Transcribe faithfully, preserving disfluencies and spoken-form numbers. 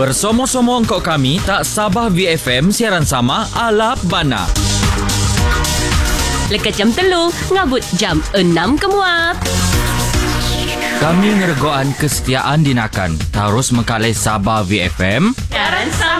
Bersomong-somong kok kami tak Sabah V F M siaran sama ala bana. Lekat jam telu, ngabut jam enam kemuat. Kami ngeregoan kesetiaan dinakan. Terus mengkalih Sabah V F M. Siaran sama.